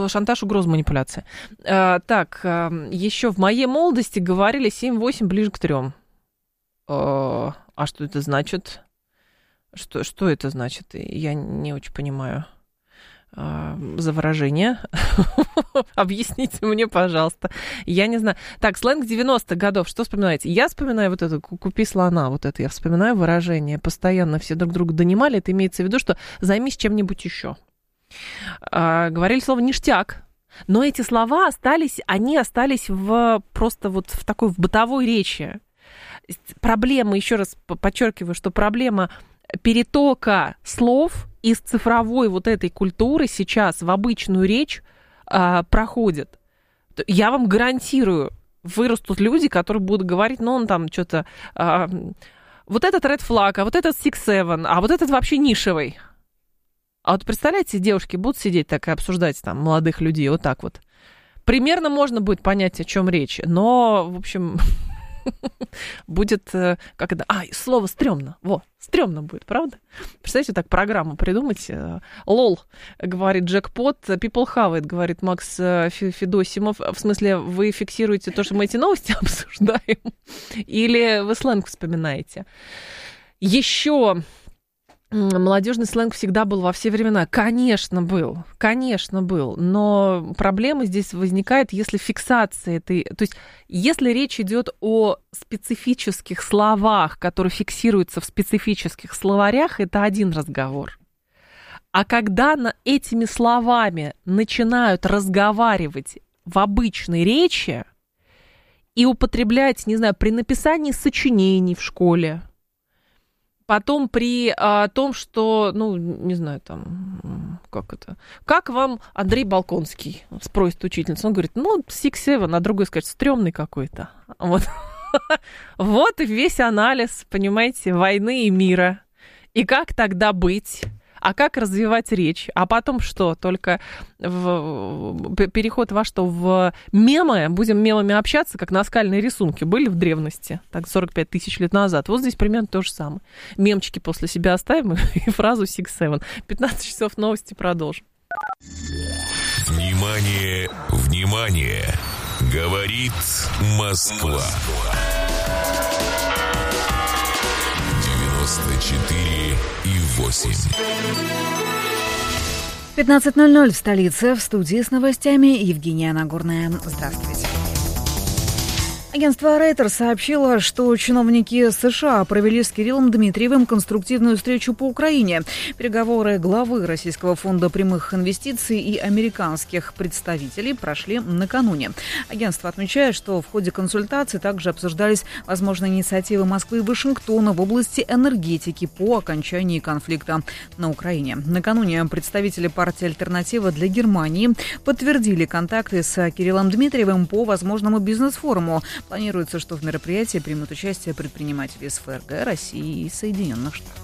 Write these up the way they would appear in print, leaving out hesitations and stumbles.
шантаж, угроза, манипуляция. Так, еще в моей молодости говорили 7-8 ближе к 3. А что это значит? Что это значит? Я не очень понимаю. За выражение. Объясните мне, пожалуйста. Я не знаю. Так, сленг 90-х годов. Что вспоминаете? Я вспоминаю вот это «купи слона». Вот это я вспоминаю выражение. Постоянно все друг друга донимали. Это имеется в виду, что займись чем-нибудь еще. Говорили слово «ништяк». Но эти слова остались просто вот в такой в бытовой речи. Проблема, еще раз подчеркиваю, что проблема перетока слов из цифровой вот этой культуры сейчас в обычную речь проходит. Я вам гарантирую, вырастут люди, которые будут говорить, ну, он там что-то... вот этот Red Flag, а вот этот Six Seven, а вот этот вообще нишевый. А вот представляете, девушки будут сидеть так и обсуждать там молодых людей вот так вот. Примерно можно будет понять, о чем речь, но, в общем... будет, как это, слово стрёмно, стрёмно будет, правда? Представляете, так программу придумать, лол, говорит джекпот, people have it, говорит Макс Федосимов, в смысле, вы фиксируете то, что мы эти новости обсуждаем, или вы сленг вспоминаете? Еще... Молодежный сленг всегда был во все времена. Конечно, был. Но проблема здесь возникает, если фиксация этой... То есть, если речь идет о специфических словах, которые фиксируются в специфических словарях, это один разговор. А когда этими словами начинают разговаривать в обычной речи и употреблять, не знаю, при написании сочинений в школе, потом при том, что, ну, не знаю, там, как это... Как вам Андрей Балконский? Спросит учительница. Он говорит, ну, Six Seven, а другой скажет, стрёмный какой-то. Вот. Вот и весь анализ, понимаете, войны и мира. И как тогда быть? А как развивать речь? А потом что? Только переход во что? В мемы? Будем мемами общаться, как наскальные рисунки были в древности, так 45 тысяч лет назад. Вот здесь примерно то же самое. Мемчики после себя оставим и фразу Six Seven. 15 часов новости продолжим. Внимание, внимание! Говорит Москва. 94,8. 15:00 в столице. В студии с новостями Евгения Нагорная. Здравствуйте. Агентство Reuters сообщило, что чиновники США провели с Кириллом Дмитриевым конструктивную встречу по Украине. Переговоры главы Российского фонда прямых инвестиций и американских представителей прошли накануне. Агентство отмечает, что в ходе консультаций также обсуждались возможные инициативы Москвы и Вашингтона в области энергетики по окончании конфликта на Украине. Накануне представители партии «Альтернатива для Германии» подтвердили контакты с Кириллом Дмитриевым по возможному бизнес-форуму. Планируется, что в мероприятии примут участие предприниматели из ФРГ, России и Соединенных Штатов.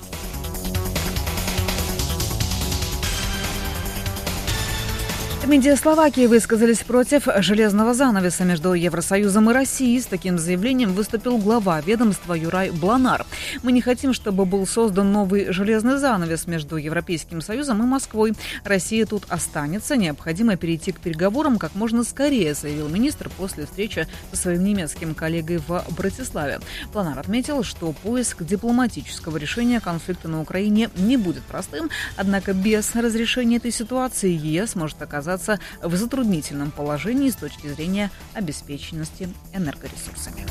В МИДе Словакии высказались против железного занавеса между Евросоюзом и Россией. С таким заявлением выступил глава ведомства Юрай Бланар. «Мы не хотим, чтобы был создан новый железный занавес между Европейским Союзом и Москвой. Россия тут останется. Необходимо перейти к переговорам как можно скорее», заявил министр после встречи со своим немецким коллегой в Братиславе. Бланар отметил, что поиск дипломатического решения конфликта на Украине не будет простым. Однако без разрешения этой ситуации ЕС может оказаться в затруднительном положении с точки зрения обеспеченности энергоресурсами.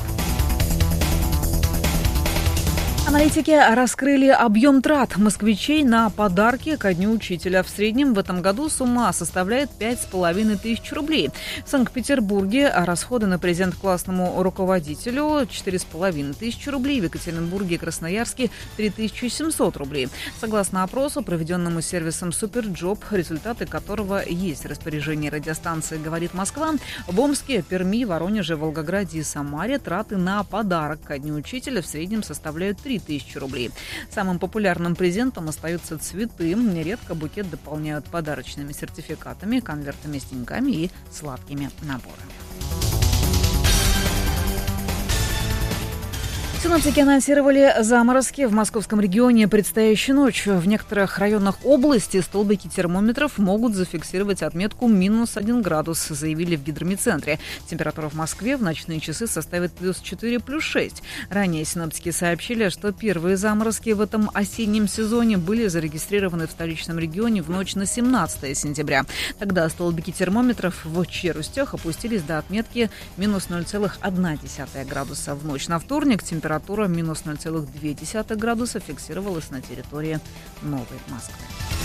Аналитики раскрыли объем трат москвичей на подарки ко Дню учителя. В среднем в этом году сумма составляет 5500 рублей. В Санкт-Петербурге расходы на презент классному руководителю 4500 рублей. В Екатеринбурге и Красноярске 3700 рублей. Согласно опросу, проведенному сервисом Суперджоп, результаты которого есть в распоряжении радиостанции «Говорит Москва», в Омске, Перми, Воронеже, Волгограде и Самаре траты на подарок ко Дню учителя в среднем составляют 3000 рублей. Самым популярным презентом остаются цветы. Нередко букет дополняют подарочными сертификатами, конвертами с деньгами и сладкими наборами. Синоптики анонсировали заморозки в московском регионе предстоящей ночью. В некоторых районах области столбики термометров могут зафиксировать отметку минус 1 градус, заявили в гидромедцентре. Температура в Москве в ночные часы составит плюс 4, плюс 6. Ранее синоптики сообщили, что первые заморозки в этом осеннем сезоне были зарегистрированы в столичном регионе в ночь на 17 сентября. Тогда столбики термометров в Челюстях опустились до отметки минус 0,1 градуса. В ночь на вторник температура минус 0,2 градуса фиксировалась на территории Новой Москвы.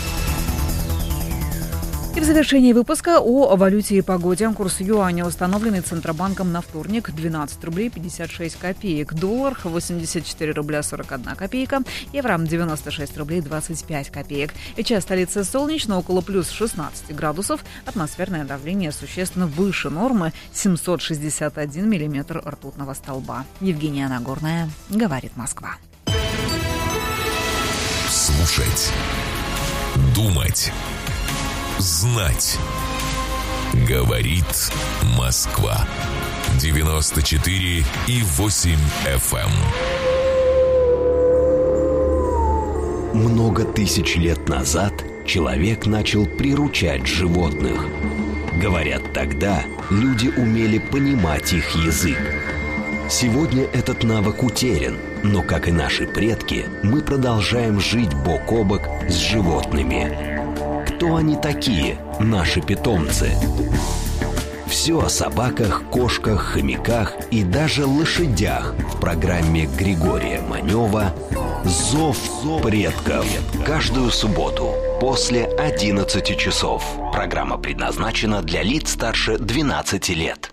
И в завершении выпуска о валюте и погоде. Курс юаня, установленный Центробанком на вторник, 12 рублей 56 копеек. Доллар 84 рубля 41 копейка. Евро 96 рублей 25 копеек. Сейчас столица солнечно, около плюс 16 градусов. Атмосферное давление существенно выше нормы, 761 миллиметр ртутного столба. Евгения Нагорная, говорит Москва. Слушать. Думать. Знать. Говорит Москва. 94,8 FM. Много тысяч лет назад человек начал приручать животных. Говорят, тогда люди умели понимать их язык. Сегодня этот навык утерян, но, как и наши предки, мы продолжаем жить бок о бок с животными. Кто они такие, наши питомцы? Все о собаках, кошках, хомяках и даже лошадях в программе Григория Манева «Зов предков». Каждую субботу после 11 часов. Программа предназначена для лиц старше 12 лет.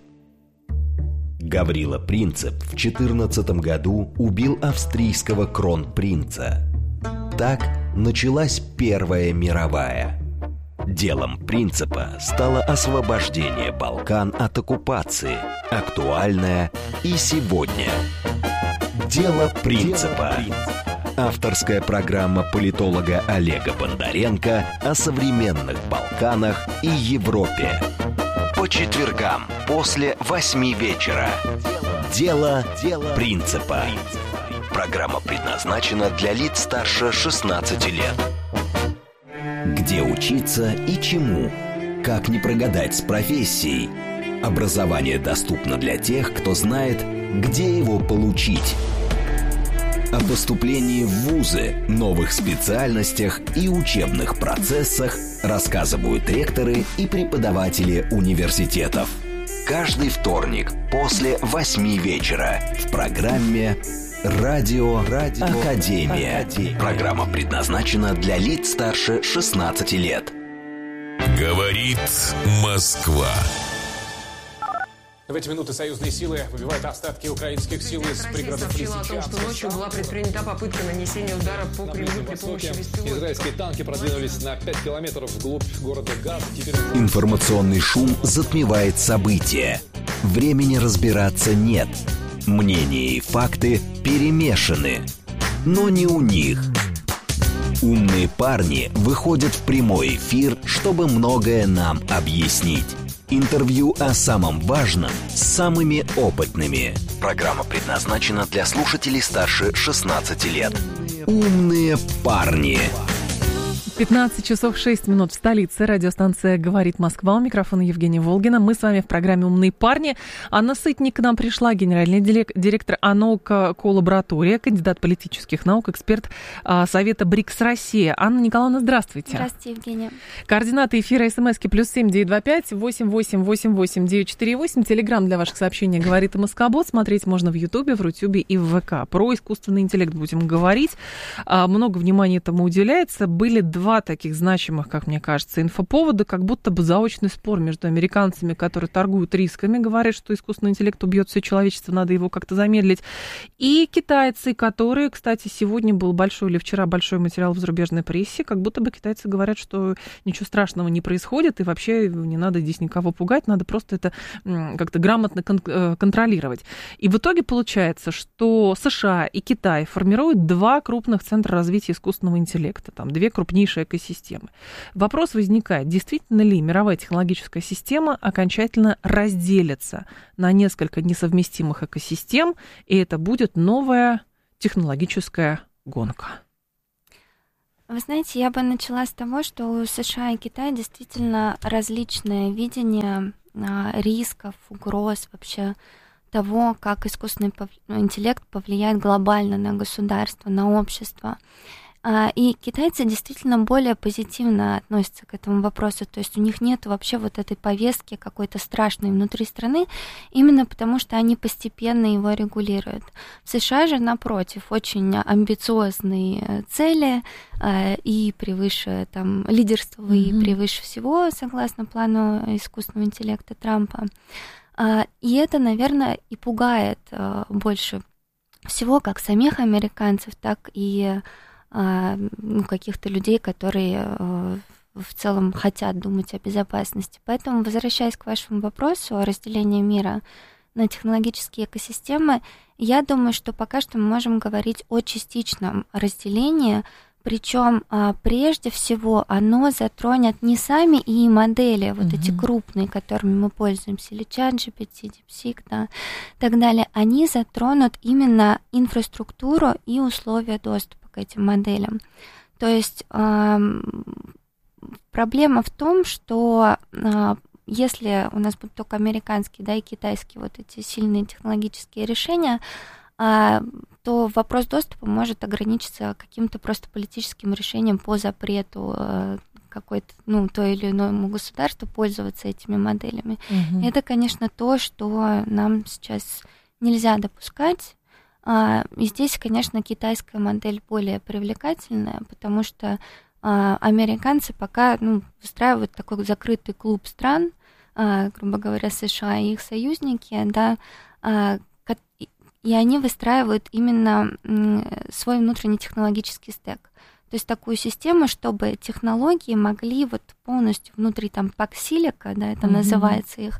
Гаврила Принцип в 14 году убил австрийского кронпринца. Так началась Первая мировая. Делом Принципа стало освобождение Балкан от оккупации, актуальное и сегодня. Дело Принципа. Авторская программа политолога Олега Бондаренко о современных Балканах и Европе. По четвергам после 8 вечера. Дело Принципа. Программа предназначена для лиц старше 16 лет. Где учиться и чему? Как не прогадать с профессией? Образование доступно для тех, кто знает, где его получить. О поступлении в вузы, новых специальностях и учебных процессах рассказывают ректоры и преподаватели университетов. Каждый вторник после 8 вечера в программе «Радио Академия». Программа предназначена для лиц старше 16 лет. Говорит Москва. В эти минуты союзные силы выбивают остатки украинских сил из пригородов Лисичанска. Сообщила о том, что ночью была предпринята попытка нанесения удара по Кремлю при помощи беспилотников. Израильские танки продвинулись на 5 километров вглубь города Газа. Информационный шум затмевает события. Времени разбираться нет. Мнения и факты перемешаны. Но не у них. Умные парни выходят в прямой эфир, чтобы многое нам объяснить. Интервью о самом важном с самыми опытными. Программа предназначена для слушателей старше 16 лет. Умные парни. 15 часов 6 минут в столице. Радиостанция «Говорит Москва». У микрофона Евгения Волгина. Мы с вами в программе «Умные парни». Анна Сытник к нам пришла, генеральный директор ОНОК «Коллаборатория», кандидат политических наук, эксперт Совета БРИКС Россия. Анна Николаевна, здравствуйте. Здравствуйте, Евгения. Координаты эфира СМСки +7 925 88 88 948. Телеграм для ваших сообщений «Говорит Москобот». Смотреть можно в Ютубе, в Рутюбе и в ВК. Про искусственный интеллект будем говорить. Много внимания этому уделяется. Были два таких значимых, как мне кажется, инфоповода, как будто бы заочный спор между американцами, которые торгуют рисками, говорят, что искусственный интеллект убьет все человечество, надо его как-то замедлить, и китайцы, которые, кстати, сегодня был большой или вчера большой материал в зарубежной прессе, как будто бы китайцы говорят, что ничего страшного не происходит, и вообще не надо здесь никого пугать, надо просто это как-то грамотно контролировать. И в итоге получается, что США и Китай формируют два крупных центра развития искусственного интеллекта, там две крупнейшие крупнейшей экосистемы. Вопрос возникает, действительно ли мировая технологическая система окончательно разделится на несколько несовместимых экосистем, и это будет новая технологическая гонка? Вы знаете, я бы начала с того, что у США и Китая действительно различное видение рисков, угроз, вообще того, как искусственный интеллект повлияет глобально на государство, на общество. И китайцы действительно более позитивно относятся к этому вопросу, то есть у них нет вообще вот этой повестки какой-то страшной внутри страны, именно потому что они постепенно его регулируют. В США же, напротив, очень амбициозные цели и превыше, там, лидерство и превыше всего, согласно плану искусственного интеллекта Трампа. И это, наверное, и пугает больше всего как самих американцев, так и каких-то людей, которые в целом хотят думать о безопасности. Поэтому, возвращаясь к вашему вопросу о разделении мира на технологические экосистемы, я думаю, что пока что мы можем говорить о частичном разделении, причем прежде всего оно затронет не сами и модели, вот эти крупные, которыми мы пользуемся, или ChatGPT, DeepSeek, да, и так далее, они затронут именно инфраструктуру и условия доступа к этим моделям. То есть проблема в том, что если у нас будут только американские, да, и китайские вот эти сильные технологические решения, то вопрос доступа может ограничиться каким-то просто политическим решением по запрету какой-то, той или иному государству пользоваться этими моделями. Это, конечно, то, что нам сейчас нельзя допускать. И здесь, конечно, китайская модель более привлекательная, потому что американцы пока выстраивают такой закрытый клуб стран, грубо говоря, США и их союзники, да, и они выстраивают именно свой внутренний технологический стек. То есть такую систему, чтобы технологии могли вот полностью внутри там паксилика, да, это называется их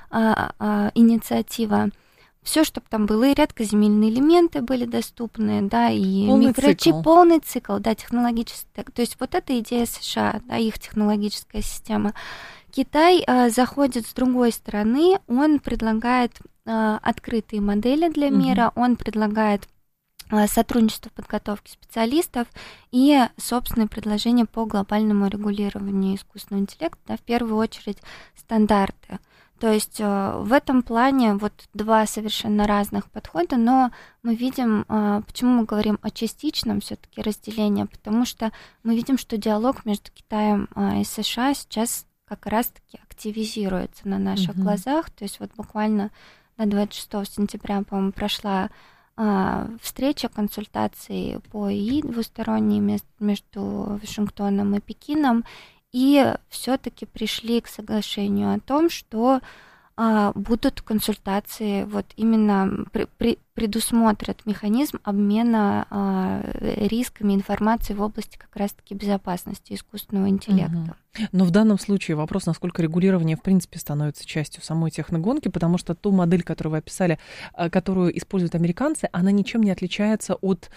инициатива, все, чтобы там было, и редкоземельные элементы были доступны, да, и микрочип, полный цикл, да, технологический стек. То есть вот эта идея США, да, их технологическая система. Китай заходит с другой стороны, он предлагает открытые модели для мира, он предлагает сотрудничество в подготовке специалистов и собственные предложения по глобальному регулированию искусственного интеллекта, да, в первую очередь стандарты. То есть в этом плане вот два совершенно разных подхода, но мы видим, почему мы говорим о частичном все-таки разделении, потому что мы видим, что диалог между Китаем и США сейчас как раз-таки активизируется на наших глазах. То есть вот буквально на 26 сентября, по-моему, прошла встреча, консультации по ИИ двусторонние между Вашингтоном и Пекином, и все-таки пришли к соглашению о том, что будут консультации, вот именно предусмотрят механизм обмена рисками информации в области как раз-таки безопасности искусственного интеллекта. Но в данном случае вопрос, насколько регулирование в принципе становится частью самой техногонки, потому что ту модель, которую вы описали, которую используют американцы, она ничем не отличается от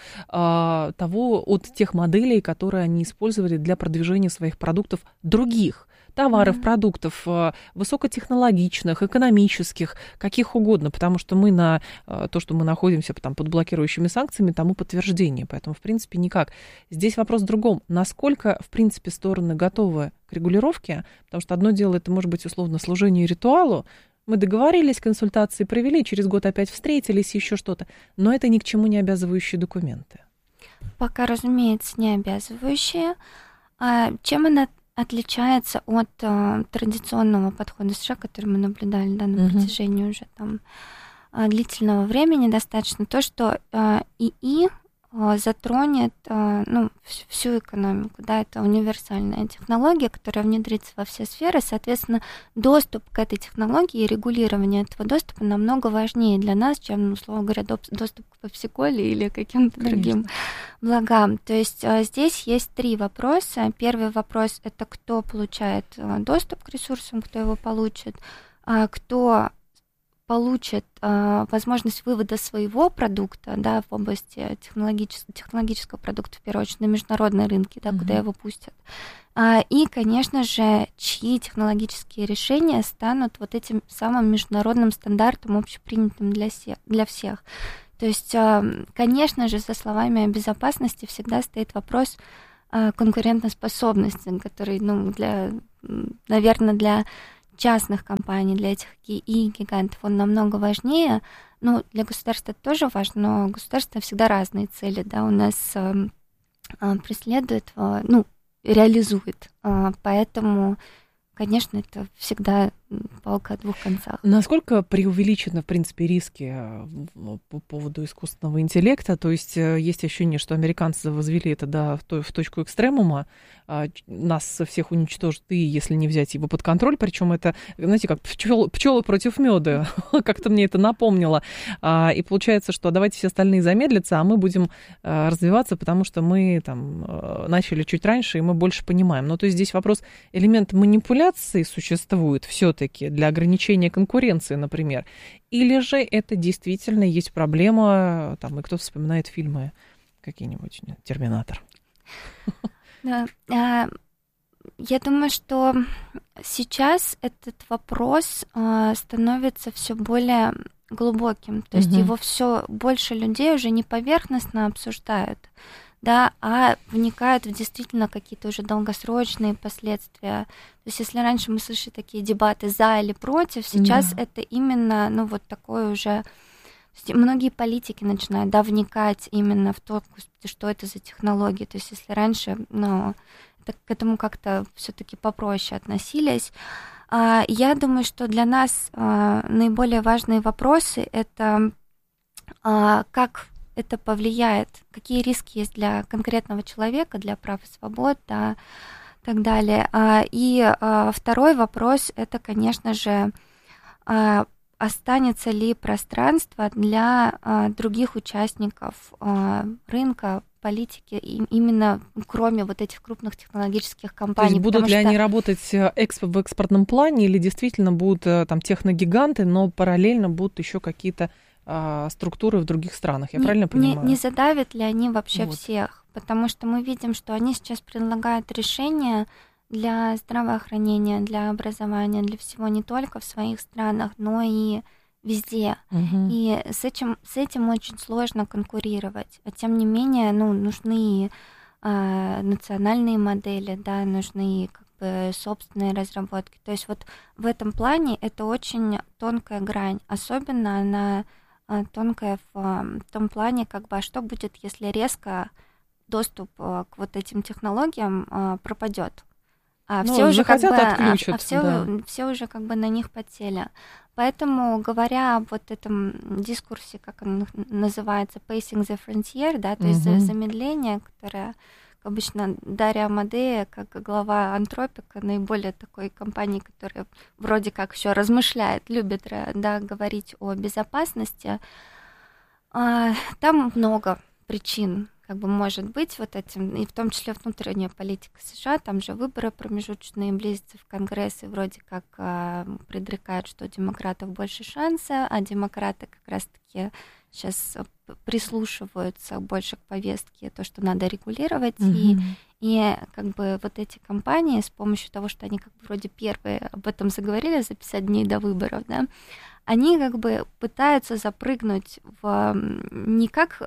тех моделей, которые они использовали для продвижения своих продуктов других товаров, продуктов высокотехнологичных, экономических, каких угодно, потому что мы на то, что мы находимся там, под блокирующими санкциями, тому подтверждение. Поэтому, в принципе, никак. Здесь вопрос в другом. Насколько, в принципе, стороны готовы к регулировке? Потому что одно дело, это может быть условно служение ритуалу. Мы договорились, консультации провели, через год опять встретились, еще что-то. Но это ни к чему не обязывающие документы. Пока, разумеется, не обязывающие. Чем она отличается от традиционного подхода США, который мы наблюдали на протяжении уже там длительного времени достаточно, то, что ИИ затронет всю экономику, да, это универсальная технология, которая внедрится во все сферы, соответственно, доступ к этой технологии и регулирование этого доступа намного важнее для нас, чем, условно говоря, доступ к пепси-коле или каким-то другим благам. То есть здесь есть три вопроса. Первый вопрос – это кто получает доступ к ресурсам, кто его получит, кто получит возможность вывода своего продукта, да, в области технологического продукта, в первую очередь, на международные рынки, да, куда его пустят. И, конечно же, чьи технологические решения станут вот этим самым международным стандартом, общепринятым для всех. То есть, конечно же, за словами о безопасности всегда стоит вопрос конкурентоспособности, который, наверное, для частных компаний, для этих гигантов он намного важнее. Ну, для государства это тоже важно, но государство всегда разные цели, да, у нас преследует, реализует. Поэтому, конечно, это всегда палка о двух концах. Насколько преувеличены, в принципе, риски по поводу искусственного интеллекта? То есть есть ощущение, что американцы возвели это в точку экстремума, нас всех уничтожат, и если не взять его под контроль, причем это, знаете, как пчелы против меда, как-то мне это напомнило. И получается, что давайте все остальные замедлятся, а мы будем развиваться, потому что мы там начали чуть раньше, и мы больше понимаем. Но то есть здесь вопрос, элемент манипуляции существует все-таки для ограничения конкуренции, например, или же это действительно есть проблема, там, и кто вспоминает фильмы какие-нибудь, «Терминатор». Да, я думаю, что сейчас этот вопрос становится все более глубоким, то есть его все больше людей уже не поверхностно обсуждают, да, а вникают в действительно какие-то уже долгосрочные последствия. То есть если раньше мы слышали такие дебаты за или против, сейчас это именно, вот такое уже... Многие политики начинают, да, вникать именно в то, что это за технологии. То есть если раньше, к этому как-то все-таки попроще относились. Я думаю, что для нас наиболее важные вопросы — это как это повлияет, какие риски есть для конкретного человека, для прав и свобод, да, и так далее. И второй вопрос — это, конечно же, останется ли пространство для других участников рынка, политики, именно кроме вот этих крупных технологических компаний. То есть будут ли они работать в экспортном плане, или действительно будут там техногиганты, но параллельно будут еще какие-то структуры в других странах, я правильно понимаю? Не задавят ли они вообще всех? Потому что мы видим, что они сейчас предлагают решения для здравоохранения, для образования, для всего не только в своих странах, но и везде. И с этим очень сложно конкурировать. А тем не менее, нужны национальные модели, да, нужны собственные разработки. То есть вот в этом плане это очень тонкая грань. Особенно она тонкая в том плане, а что будет, если резко доступ к вот этим технологиям пропадет. Все уже отключат, все уже на них подсели. Поэтому, говоря об вот этом дискурсе, как он называется, pacing the frontier, да, то есть замедление, которое обычно Дарья Амадея, как глава Антропика, наиболее такой компании, которая вроде как еще размышляет, любит, да, говорить о безопасности, там много причин, может быть, вот этим, и в том числе внутренняя политика США, там же выборы промежуточные близятся в Конгресс, и вроде как предрекают, что у демократов больше шанса, а демократы как раз-таки сейчас прислушиваются больше к повестке, то, что надо регулировать, и вот эти компании с помощью того, что они вроде первые об этом заговорили за 50 дней до выборов, да, они пытаются запрыгнуть не как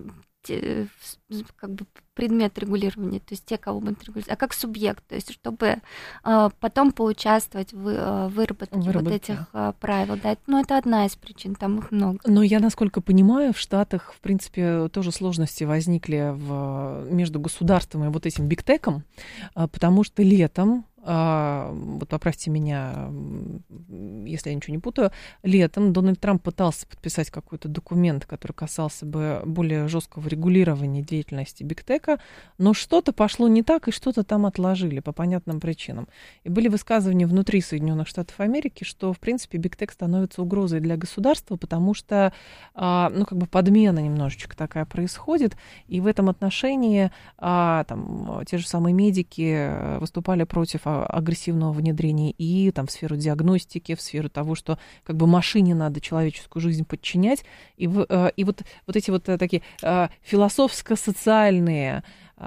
предмет регулирования, то есть те, кого будут регулировать, а как субъект, то есть чтобы потом поучаствовать в выработке вот этих правил. Да. Это одна из причин, там их много. Но я, насколько понимаю, в Штатах, в принципе, тоже сложности возникли между государством и вот этим бигтеком, потому что летом, вот поправьте меня, если я ничего не путаю, летом Дональд Трамп пытался подписать какой-то документ, который касался бы более жесткого регулирования деятельности бигтека, но что-то пошло не так, и что-то там отложили по понятным причинам. И были высказывания внутри Соединенных Штатов Америки, что, в принципе, бигтек становится угрозой для государства, потому что, подмена немножечко такая происходит, и в этом отношении те же самые медики выступали против агрессивного внедрения и в сферу диагностики, в сферу сферу того, что как бы машине надо человеческую жизнь подчинять, и вот эти вот такие философско-социальные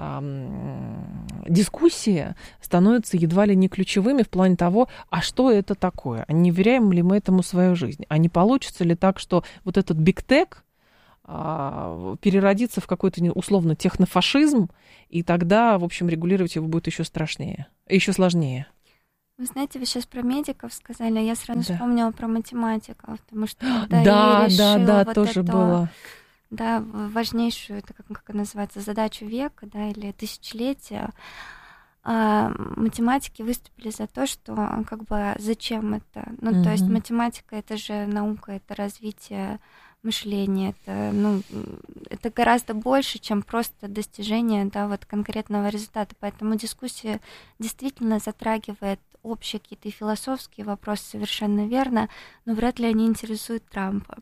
дискуссии становятся едва ли не ключевыми в плане того, а что это такое, а не веряем ли мы этому свою жизнь, а не получится ли так, что вот этот биг-тек переродится в какой-то условно технофашизм, и тогда, в общем, регулировать его будет еще страшнее, еще сложнее. Вы знаете, вы сейчас про медиков сказали, а я сразу Да. вспомнила про математиков, потому что когда Да, я решила вот тоже эту, было. да, важнейшую, это как это называется, задачу века, да, или тысячелетия, математики выступили за то, что как бы зачем это? Ну, то есть математика — это же наука, это развитие мышления, это гораздо больше, чем просто достижение, да, вот конкретного результата. Поэтому дискуссия действительно затрагивает общие какие-то философские вопросы, совершенно верно, но вряд ли они интересуют Трампа.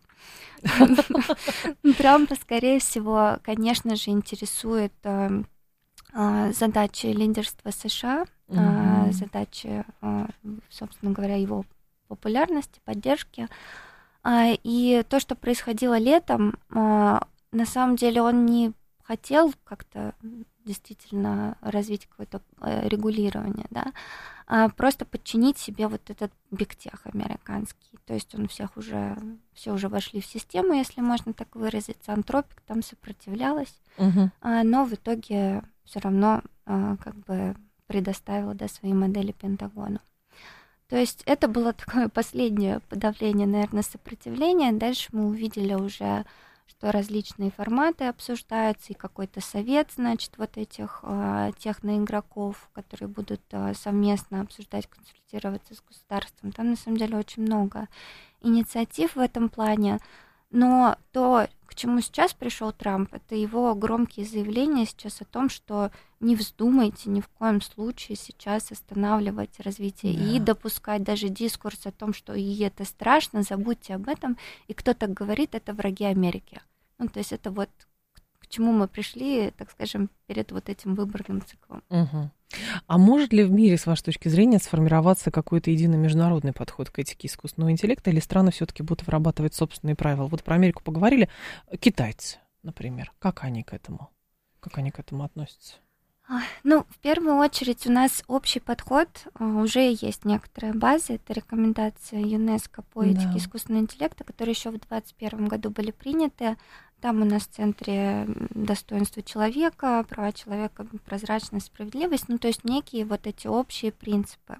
Трампа, скорее всего, конечно же, интересует задачи лидерства США, задачи, собственно говоря, его популярности, поддержки. И то, что происходило летом, на самом деле он не хотел как-то действительно развить какое-то регулирование, да, а просто подчинить себе вот этот бигтех американский. То есть все уже вошли в систему, если можно так выразиться. Антропик там сопротивлялась, но в итоге все равно как бы предоставила, да, свои модели Пентагону. То есть это было такое последнее подавление, наверное, сопротивления. Дальше мы увидели уже, что различные форматы обсуждаются, и какой-то совет, значит, вот этих техноигроков, которые будут совместно обсуждать, консультироваться с государством. Там, на самом деле, очень много инициатив в этом плане. Но то, к чему сейчас пришел Трамп, это его громкие заявления сейчас о том, что не вздумайте ни в коем случае сейчас останавливать развитие и допускать даже дискурс о том, что и это страшно, забудьте об этом. И кто так говорит, это враги Америки. Ну, то есть это вот к чему мы пришли, так скажем, перед вот этим выборным циклом. А может ли в мире, с вашей точки зрения, сформироваться какой-то единый международный подход к этике искусственного интеллекта, или страны все-таки будут вырабатывать собственные правила? Вот про Америку поговорили. Китайцы, например, как они к этому относятся? Ну, в первую очередь у нас общий подход, уже есть некоторая база, это рекомендации ЮНЕСКО по этике искусственного интеллекта, которые еще в 2021 году были приняты. Там у нас в центре достоинства человека, права человека, прозрачность, справедливость, ну, то есть некие вот эти общие принципы.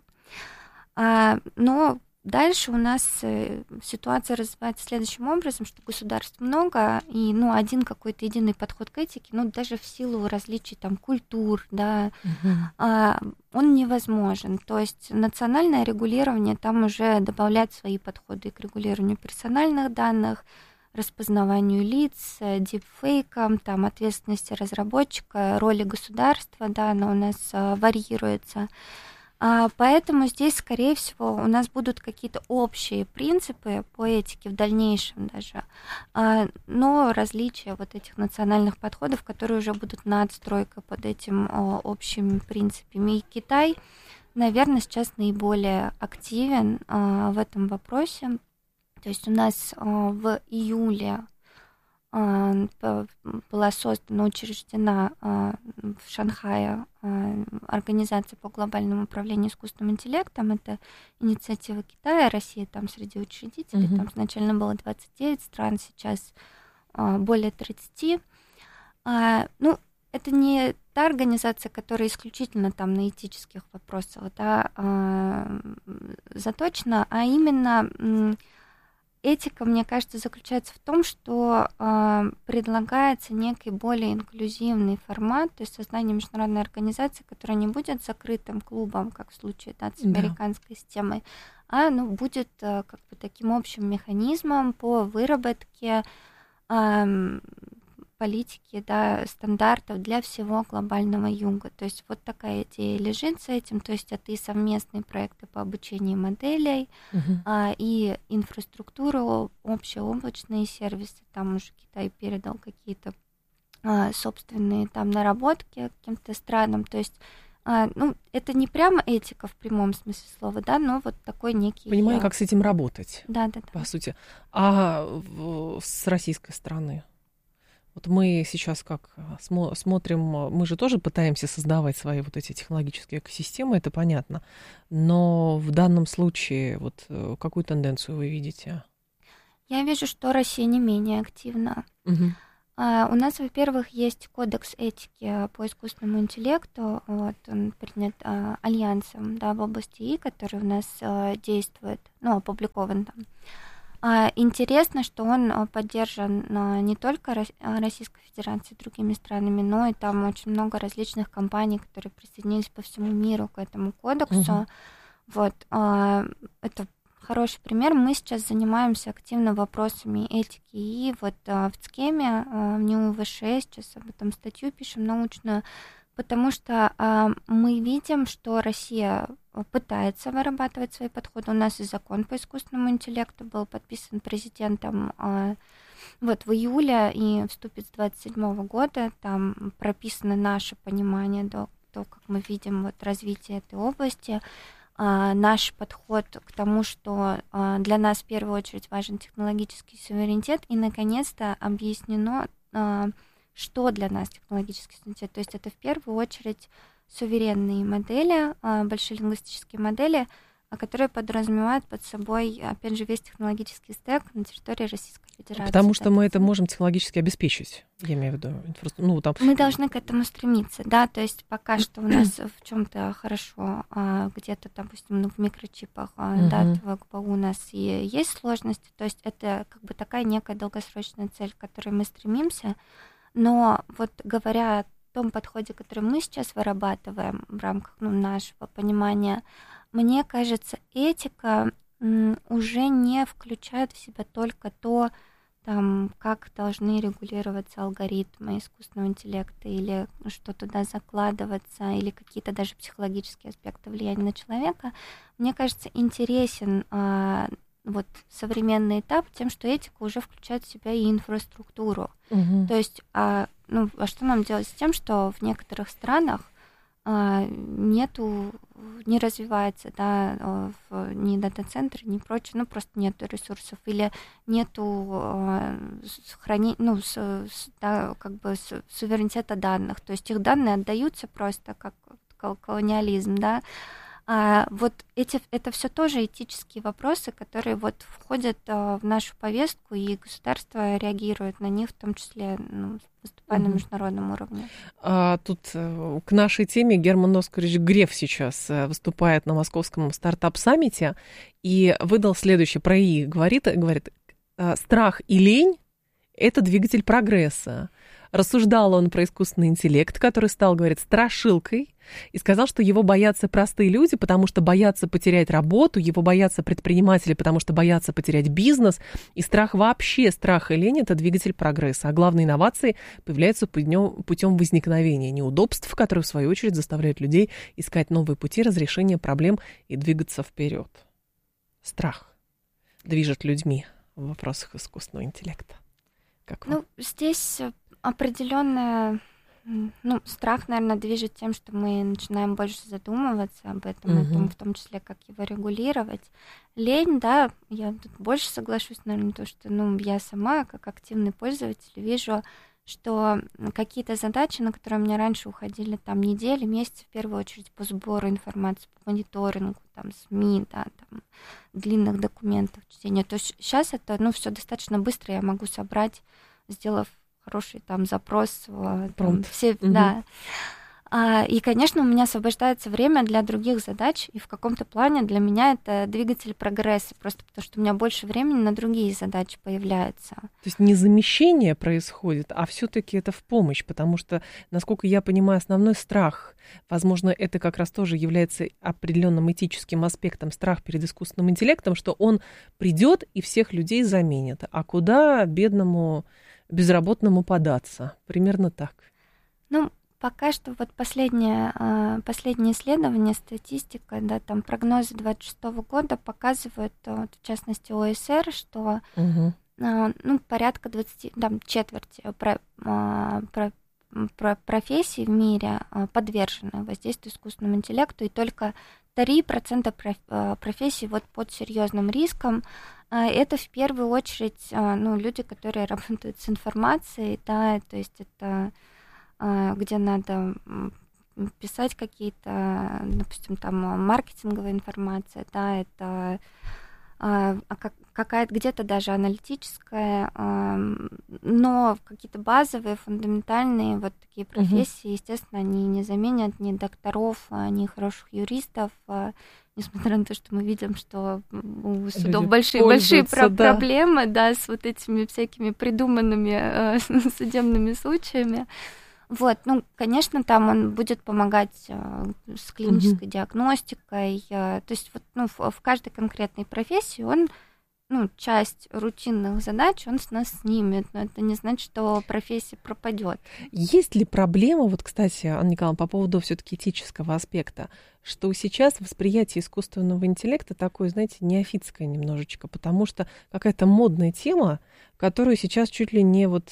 Но дальше у нас ситуация развивается следующим образом, что государств много, и, ну, один какой-то единый подход к этике, ну, даже в силу различий там культур, да, он невозможен. То есть национальное регулирование там уже добавляет свои подходы к регулированию персональных данных, распознаванию лиц, дипфейкам, там, ответственности разработчика, роли государства, да, она у нас варьируется. Поэтому здесь, скорее всего, у нас будут какие-то общие принципы по этике в дальнейшем даже, но различия вот этих национальных подходов, которые уже будут надстройкой под этим общими принципами. И Китай, наверное, сейчас наиболее активен в этом вопросе. То есть у нас в июле была создана, учреждена в Шанхае Организация по глобальному управлению искусственным интеллектом. Это инициатива Китая, Россия там среди учредителей. Там изначально было 29 стран, сейчас более 30. Ну, это не та организация, которая исключительно там на этических вопросах, да, заточена, а именно этика, мне кажется, заключается в том, что предлагается некий более инклюзивный формат, то есть создание международной организации, которая не будет закрытым клубом, как в случае с американской системой, а будет как бы таким общим механизмом по выработке политики, да, стандартов для всего глобального юга. То есть вот такая идея лежит за этим, то есть это и совместные проекты по обучению моделей, и инфраструктуру, общеоблачные сервисы, там уже Китай передал какие-то собственные там наработки каким-то странам, то есть это не прямо этика в прямом смысле слова, да, но вот такой некий... Понимаю, как с этим работать, да. по сути. А с российской стороны? Вот мы сейчас как смотрим, мы же тоже пытаемся создавать свои вот эти технологические экосистемы, это понятно. Но в данном случае вот какую тенденцию вы видите? Я вижу, что Россия не менее активна. Угу. У нас, во-первых, есть кодекс этики по искусственному интеллекту, вот, он принят Альянсом, да, в области ИИ, который у нас действует, опубликован там. Интересно, что он поддержан не только Российской Федерацией и другими странами, но и там очень много различных компаний, которые присоединились по всему миру к этому кодексу. Угу. Вот, это хороший пример. Мы сейчас занимаемся активно вопросами этики и вот в ЦКЕМе, в НИУ-ВШ сейчас об этом статью пишем научную, потому что мы видим, что Россия пытается вырабатывать свои подходы. У нас и закон по искусственному интеллекту был подписан президентом вот в июле и вступит с 2027 года. Там прописано наше понимание, то, как мы видим вот развитие этой области, наш подход к тому, что для нас в первую очередь важен технологический суверенитет, и наконец-то объяснено, что для нас технологический суверенитет. То есть это в первую очередь суверенные модели, большие лингвистические модели, которые подразумевают под собой, опять же, весь технологический стек на территории Российской Федерации. Потому что мы это можем технологически обеспечить, я имею в виду. Мы должны к этому стремиться, да, то есть пока что у нас в чем-то хорошо, где-то, допустим, в микрочипах, да, в ГПУ у нас и есть сложности, то есть это как бы такая некая долгосрочная цель, к которой мы стремимся, но вот говоря о том подходе, который мы сейчас вырабатываем в рамках нашего понимания, мне кажется, этика уже не включает в себя только то, там, как должны регулироваться алгоритмы искусственного интеллекта или что туда закладываться, или какие-то даже психологические аспекты влияния на человека. Мне кажется, интересен вот современный этап тем, что этика уже включает в себя и инфраструктуру. То есть, а что нам делать с тем, что в некоторых странах не развивается, да, ни дата-центры, ни прочее, просто нету ресурсов, или нету суверенитета данных, то есть их данные отдаются просто как колониализм, да. Вот это все тоже этические вопросы, которые вот входят в нашу повестку, и государство реагирует на них, в том числе выступая на международном уровне. Тут к нашей теме Герман Оскарович Греф сейчас выступает на Московском стартап-саммите и выдал следующее про ИИ. Говорит, страх и лень – это двигатель прогресса. Рассуждал он про искусственный интеллект, который стал, говорит, страшилкой, и сказал, что его боятся простые люди, потому что боятся потерять работу, его боятся предприниматели, потому что боятся потерять бизнес, и страх и лень – это двигатель прогресса, а главные инновации появляются путем возникновения неудобств, которые, в свою очередь, заставляют людей искать новые пути разрешения проблем и двигаться вперед. Страх движет людьми в вопросах искусственного интеллекта. Как вам? Здесь определенная, страх, наверное, движет тем, что мы начинаем больше задумываться об этом, в том числе, как его регулировать. Лень, да, я тут больше соглашусь, наверное, то, что, я сама, как активный пользователь, вижу, что какие-то задачи, на которые у меня раньше уходили там недели, месяцы, в первую очередь, по сбору информации, по мониторингу, там, СМИ, да, там, длинных документов, чтения. То есть сейчас это, все достаточно быстро я могу собрать, сделав хороший там запрос, все, да. И, конечно, у меня освобождается время для других задач, и в каком-то плане для меня это двигатель прогресса, просто потому что у меня больше времени на другие задачи появляется. То есть не замещение происходит, а все-таки это в помощь, потому что, насколько я понимаю, основной страх, возможно, это как раз тоже является определенным этическим аспектом, страх перед искусственным интеллектом, что он придет и всех людей заменит. А куда бедному безработному податься? Примерно так. Пока что вот последнее исследование, статистика, да, там прогнозы 2026 года показывают, в частности, ОСР, что порядка 20, там, четверти профессий в мире подвержены воздействию искусственного интеллекта, и только 3% профессий вот под серьезным риском. Это в первую очередь люди, которые работают с информацией, да, то есть это где надо писать какие-то, допустим, там маркетинговая информация, да, это какая-то где-то даже аналитическая, но какие-то базовые, фундаментальные вот такие профессии, естественно, они не заменят ни докторов, ни хороших юристов, несмотря на то, что мы видим, что у судов большие проблемы, да, с вот этими всякими придуманными судебными случаями. Вот, конечно, там он будет помогать с клинической диагностикой, то есть вот, в каждой конкретной профессии он, часть рутинных задач он с нас снимет, но это не значит, что профессия пропадет. Есть ли проблема, вот, кстати, Анна Николаевна, по поводу все-таки этического аспекта, что сейчас восприятие искусственного интеллекта такое, знаете, неофитское немножечко, потому что какая-то модная тема, которую сейчас чуть ли не вот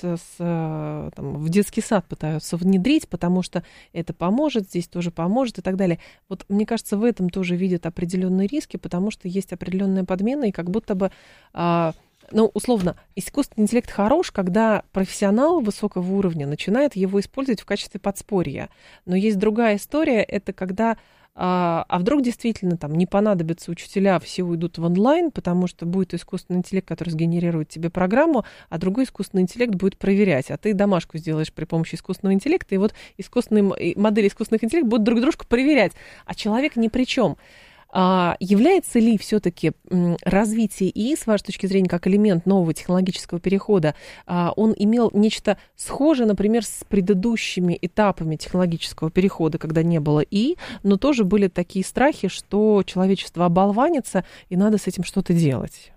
в детский сад пытаются внедрить, потому что это поможет, здесь тоже поможет и так далее. Вот мне кажется, в этом тоже видят определенные риски, потому что есть определенная подмена, и как будто бы, условно, искусственный интеллект хорош, когда профессионал высокого уровня начинает его использовать в качестве подспорья. Но есть другая история, это когда вдруг действительно там не понадобятся учителя, все уйдут в онлайн, потому что будет искусственный интеллект, который сгенерирует тебе программу, а другой искусственный интеллект будет проверять, а ты домашку сделаешь при помощи искусственного интеллекта, и вот модели искусственных интеллектов будут друг дружку проверять, а человек ни при чем. Является ли все-таки развитие ИИ, с вашей точки зрения, как элемент нового технологического перехода, он имел нечто схожее, например, с предыдущими этапами технологического перехода, когда не было ИИ, но тоже были такие страхи, что человечество оболванится, и надо с этим что-то делать?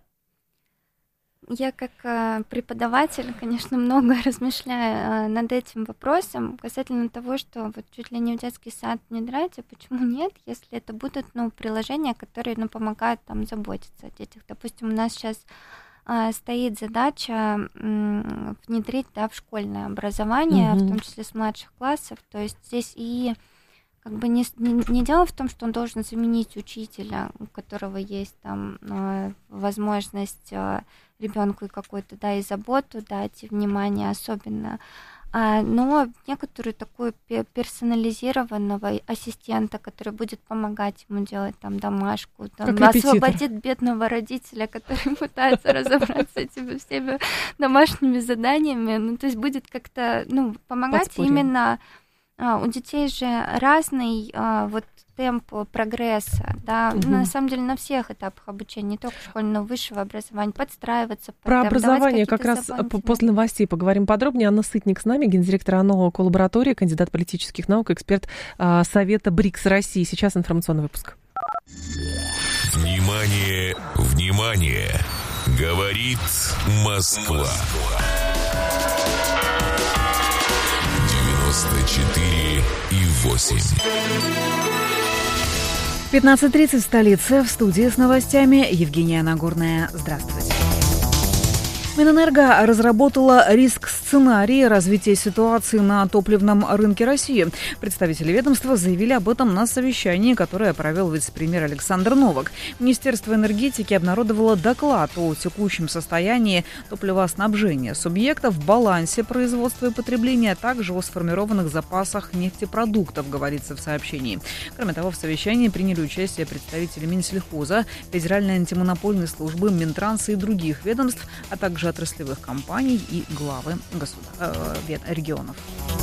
Я как преподаватель, конечно, много размышляю над этим вопросом касательно того, что вот чуть ли не в детский сад внедряется, почему нет, если это будут приложения, которые помогают там заботиться о детях. Допустим, у нас сейчас стоит задача внедрить в школьное образование, в том числе с младших классов. То есть здесь и как бы не дело в том, что он должен заменить учителя, у которого есть там возможность ребенку и какую-то, и заботу дать, и внимание особенно, но некоторую такую персонализированного ассистента, который будет помогать ему делать там домашку, освободит бедного родителя, который пытается разобраться с этими всеми домашними заданиями, то есть будет как-то, помогать подспорье. Именно у детей же разный темп прогресса, да, на самом деле на всех этапах обучения, не только школьного, высшего образования, подстраиваться. Про образование как раз после новостей поговорим подробнее. Анна Сытник с нами, гендиректор АНО коллаборатории, кандидат политических наук, эксперт Совета БРИКС России. Сейчас информационный выпуск. Внимание, внимание! Говорит Москва. 94,8. 15:30 в столице. В студии с новостями Евгения Нагорная. Здравствуйте. Минэнерго разработала риск-сценарий развития ситуации на топливном рынке России. Представители ведомства заявили об этом на совещании, которое провел вице-премьер Александр Новак. Министерство энергетики обнародовало доклад о текущем состоянии топливоснабжения субъектов, балансе производства и потребления, а также о сформированных запасах нефтепродуктов, говорится в сообщении. Кроме того, в совещании приняли участие представители Минсельхоза, Федеральной антимонопольной службы, Минтранса и других ведомств, а также отраслевых компаний и главы регионов.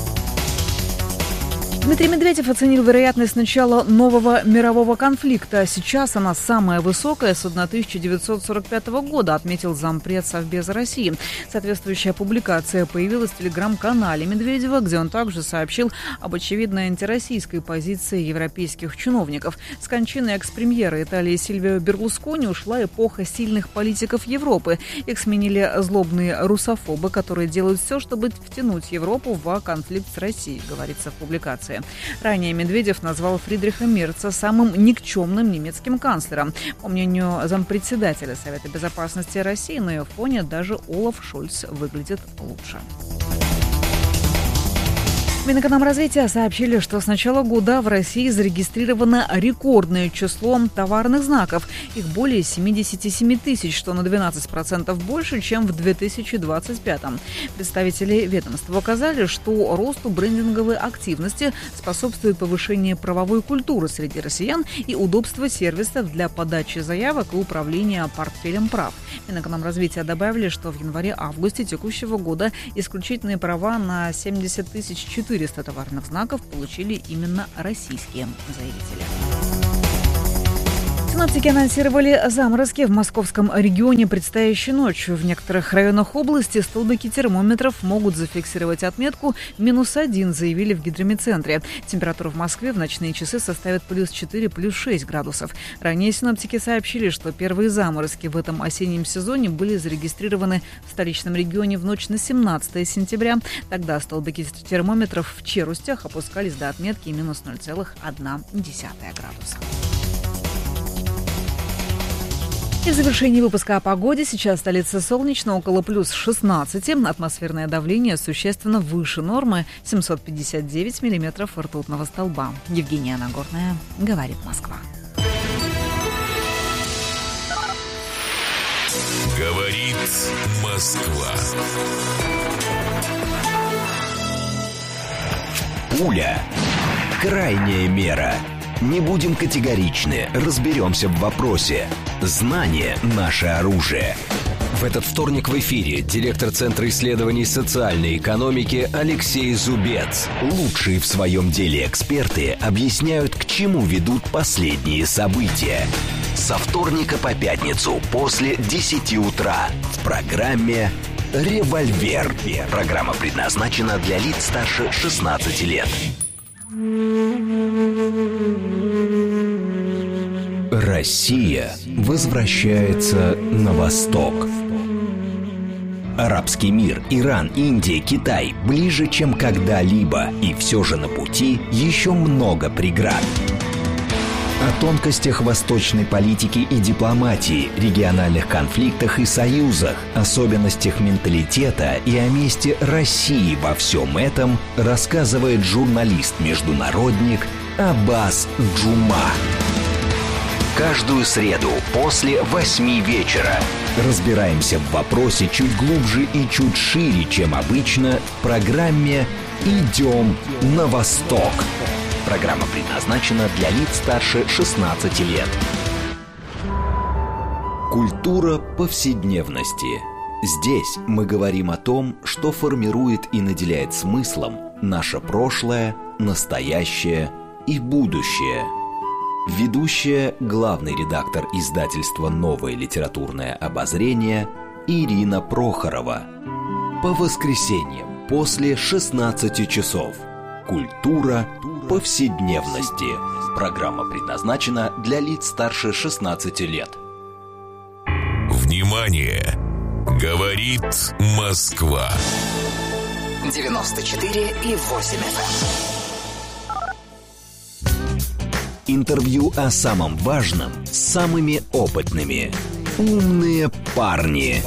Дмитрий Медведев оценил вероятность начала нового мирового конфликта. Сейчас она самая высокая с 1945 года, отметил зампред Совбеза России. Соответствующая публикация появилась в телеграм-канале Медведева, где он также сообщил об очевидной антироссийской позиции европейских чиновников. С кончиной экс-премьера Италии Сильвио Берлускони ушла эпоха сильных политиков Европы. Их сменили злобные русофобы, которые делают все, чтобы втянуть Европу в конфликт с Россией, говорится в публикации. Ранее Медведев назвал Фридриха Мерца самым никчемным немецким канцлером. По мнению зампредседателя Совета безопасности России, на ее фоне даже Олаф Шольц выглядит лучше. Минэкономразвития сообщили, что с начала года в России зарегистрировано рекордное число товарных знаков. Их более 77 тысяч, что на 12% больше, чем в 2025. Представители ведомства указали, что росту брендинговой активности способствует повышение правовой культуры среди россиян и удобство сервисов для подачи заявок и управления портфелем прав. Минэкономразвития добавили, что в январе-августе текущего года исключительные права на 70 400 товарных знаков получили именно российские заявители. Синоптики анонсировали заморозки в московском регионе предстоящей ночью. В некоторых районах области столбики термометров могут зафиксировать отметку -1, заявили в гидрометцентре. Температура в Москве в ночные часы составит +4, +6 градусов. Ранее синоптики сообщили, что первые заморозки в этом осеннем сезоне были зарегистрированы в столичном регионе в ночь на 17 сентября. Тогда столбики термометров в Черустях опускались до отметки -0,1 градуса. И в завершении выпуска о погоде. Сейчас в столице солнечно, около +16. Атмосферное давление существенно выше нормы, 759 миллиметров ртутного столба. Евгения Нагорная, говорит Москва. Говорит Москва. Пуля. Крайняя мера. Не будем категоричны, разберемся в вопросе. Знание – наше оружие. В этот вторник в эфире директор Центра исследований социальной экономики Алексей Зубец. Лучшие в своем деле эксперты объясняют, к чему ведут последние события. Со вторника по пятницу после 10 утра в программе «Револьвер». Программа предназначена для лиц старше 16 лет. Россия возвращается на восток. Арабский мир, Иран, Индия, Китай ближе, чем когда-либо. И все же на пути еще много преград. О тонкостях восточной политики и дипломатии, региональных конфликтах и союзах, особенностях менталитета и о месте России во всем этом рассказывает журналист-международник Аббас Джума. Каждую среду после 8 вечера разбираемся в вопросе чуть глубже и чуть шире, чем обычно, в программе «Идем на восток». Программа предназначена для лиц старше 16 лет. Культура повседневности. Здесь мы говорим о том, что формирует и наделяет смыслом наше прошлое, настоящее и будущее. Ведущая, главный редактор издательства «Новое литературное обозрение» Ирина Прохорова. По воскресеньям после 16 часов. Культура повседневности. Программа предназначена для лиц старше 16 лет. Внимание! Говорит Москва. 94,8 FM. Интервью о самом важном с самыми опытными. Умные парни.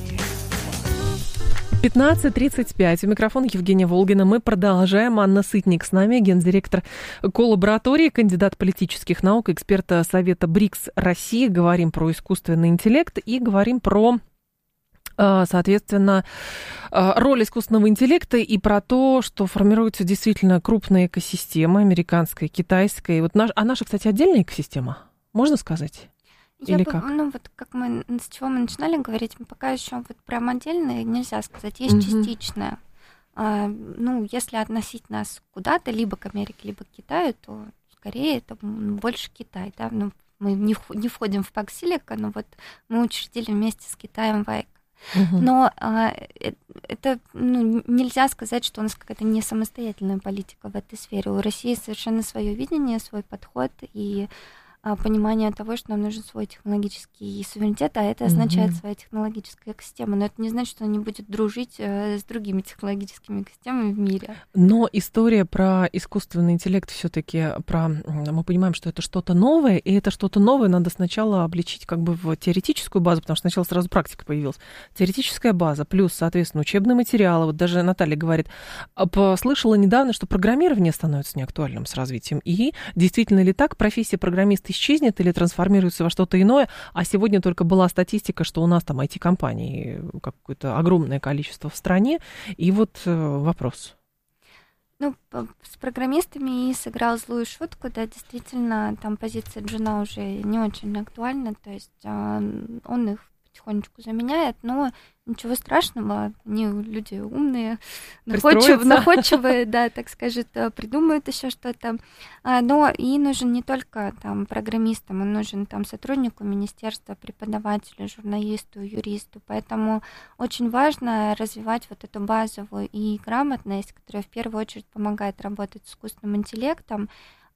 15:35. У микрофона Евгения Волгина. Мы продолжаем. Анна Сытник с нами, гендиректор коллаборатории, кандидат политических наук, эксперт Совета БРИКС России. Говорим про искусственный интеллект и говорим про, соответственно, роль искусственного интеллекта и про то, что формируется действительно крупная экосистема, американская, китайская. Вот наша, кстати, отдельная экосистема, можно сказать? Или как? С чего мы начинали говорить, пока еще вот прям отдельно нельзя сказать, есть частичное. Если относить нас куда-то, либо к Америке, либо к Китаю, то скорее это больше Китай, да, мы не входим в пакт Силика, но вот мы учредили вместе с Китаем ВАЭК. Но это нельзя сказать, что у нас какая-то не самостоятельная политика в этой сфере. У России совершенно свое видение, свой подход, и понимание того, что нам нужен свой технологический суверенитет, а это означает своя технологическая экосистема. Но это не значит, что она не будет дружить с другими технологическими экосистемами в мире. Но история про искусственный интеллект все-таки мы понимаем, что это что-то новое, и это что-то новое надо сначала обличить как бы в теоретическую базу, потому что сначала сразу практика появилась. Теоретическая база плюс, соответственно, учебные материалы. Вот даже Наталья говорит, слышала недавно, что программирование становится неактуальным с развитием. И действительно ли так? Профессия программиста исчезнет или трансформируется во что-то иное? А сегодня только была статистика, что у нас там IT-компаний какое-то огромное количество в стране. И вот вопрос. Ну, с программистами и сыграл злую шутку, да, действительно, там позиция джуна уже не очень актуальна, то есть он их потихонечку заменяет, но ничего страшного, они люди умные, находчивые, да, так скажет, придумают еще что-то. Но и нужен не только там программистам, он нужен там сотруднику министерства, преподавателю, журналисту, юристу. Поэтому очень важно развивать вот эту базовую и грамотность, которая в первую очередь помогает работать с искусственным интеллектом.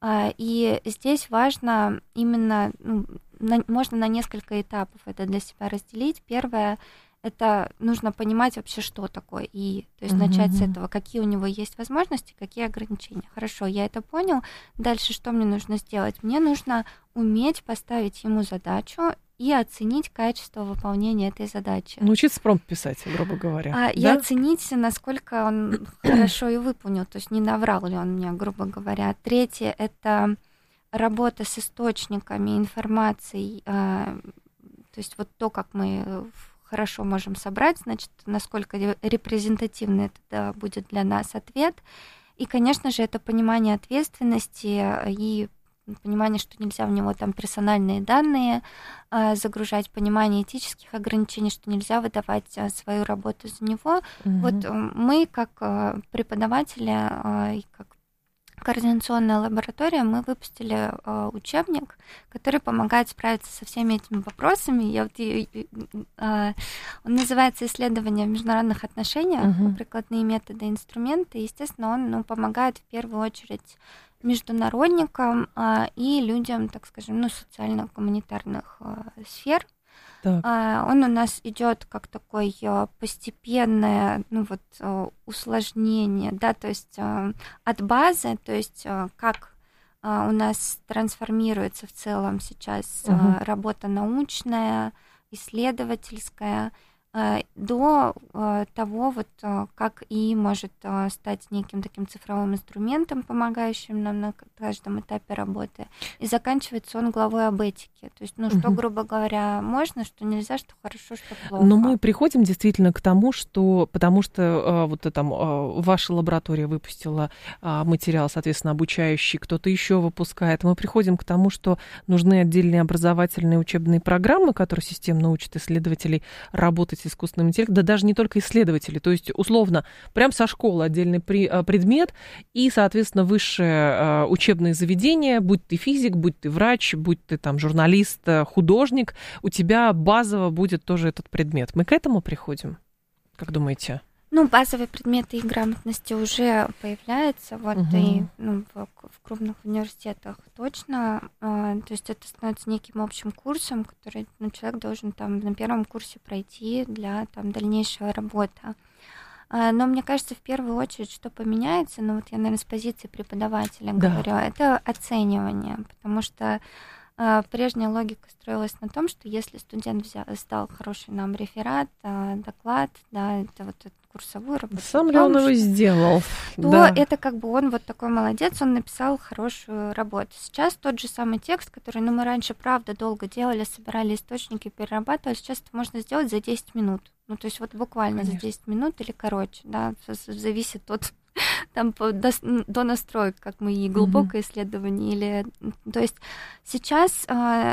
И здесь важно именно, можно на несколько этапов это для себя разделить. Первое — это нужно понимать вообще, что такое ИИ. То есть начать с этого, какие у него есть возможности, какие ограничения. Хорошо, я это понял. Дальше что мне нужно сделать? Мне нужно уметь поставить ему задачу и оценить качество выполнения этой задачи. Научиться промпт писать, грубо говоря. И оценить, насколько он хорошо и выполнил, то есть не наврал ли он мне, грубо говоря. Третье — это работа с источниками информации, то есть вот то, как мы хорошо можем собрать, значит, насколько репрезентативный это будет для нас ответ. И, конечно же, это понимание ответственности и понимание, что нельзя в него там персональные данные загружать, понимание этических ограничений, что нельзя выдавать свою работу за него. Вот мы, как преподаватели и как координационная лаборатория, мы выпустили учебник, который помогает справиться со всеми этими вопросами. Он называется «Исследование в международных отношениях. Прикладные методы и инструменты». Естественно, он помогает в первую очередь международникам и людям, так скажем, социально-гуманитарных сфер. Он у нас идет как такое постепенное усложнение, да, то есть от базы, то есть как у нас трансформируется в целом сейчас работа научная, исследовательская, до того, как ИИ может стать неким таким цифровым инструментом, помогающим нам на каждом этапе работы. И заканчивается он главой об этике. То есть, что, грубо говоря, можно, что нельзя, что хорошо, что плохо. Но мы приходим действительно к тому, потому что ваша лаборатория выпустила материал, соответственно, обучающий, кто-то еще выпускает. Мы приходим к тому, что нужны отдельные образовательные учебные программы, которые системно учат исследователей работать с искусственным интеллектом, да даже не только исследователи, то есть условно прям со школы отдельный предмет и, соответственно, высшее учебное заведение, будь ты физик, будь ты врач, будь ты там журналист, художник, у тебя базово будет тоже этот предмет. Мы к этому приходим? Как думаете? Базовые предметы и грамотности уже появляются, и в крупных университетах точно. То есть это становится неким общим курсом, который человек должен там на первом курсе пройти для дальнейшей работы. Но мне кажется, в первую очередь, что поменяется, я, наверное, с позиции преподавателя говорю, это оценивание, потому что прежняя логика строилась на том, что если студент сдал хороший нам реферат, доклад, да, это курсовую работу. Сам ли он его сделал? То это он такой молодец, он написал хорошую работу. Сейчас тот же самый текст, который мы раньше, правда, долго делали, собирали источники, перерабатывали, сейчас это можно сделать за 10 минут. То есть буквально за 10 минут или короче, да, зависит от до настроек, как мы и глубокое исследование, или... То есть сейчас,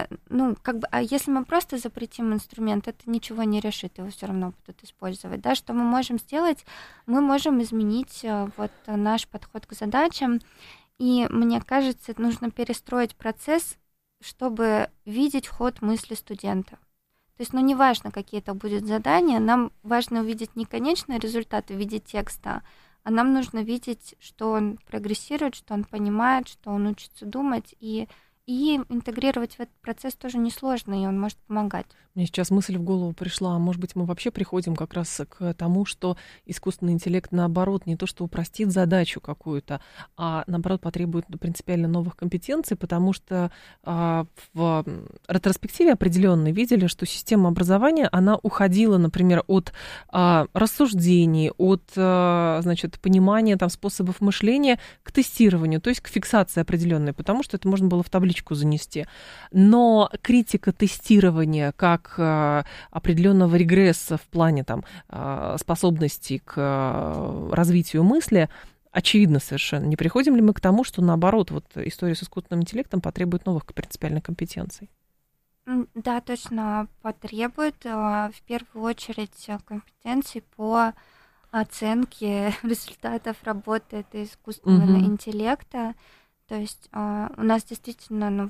если мы просто запретим инструмент, это ничего не решит, его все равно будут использовать, да, что мы можем сделать? Мы можем изменить наш подход к задачам, и мне кажется, нужно перестроить процесс, чтобы видеть ход мысли студента. То есть, неважно, какие это будут задания, нам важно увидеть не конечный результат в виде текста, а нам нужно видеть, что он прогрессирует, что он понимает, что он учится думать, и И интегрировать в этот процесс тоже несложно, и он может помогать. Мне сейчас мысль в голову пришла, а может быть, мы вообще приходим как раз к тому, что искусственный интеллект, наоборот, не то что упростит задачу какую-то, а наоборот потребует принципиально новых компетенций, потому что в ретроспективе определенно видели, что система образования, она уходила, например, от рассуждений, от, значит, понимания там способов мышления к тестированию, то есть к фиксации определенной, потому что это можно было в табличку занести. Но критика тестирования как определенного регресса в плане там, способностей к развитию мысли очевидно совершенно. Не приходим ли мы к тому, что, наоборот, вот история с искусственным интеллектом потребует новых принципиальных компетенций? Да, точно потребует. В первую очередь компетенции по оценке результатов работы этого искусственного интеллекта. То есть у нас действительно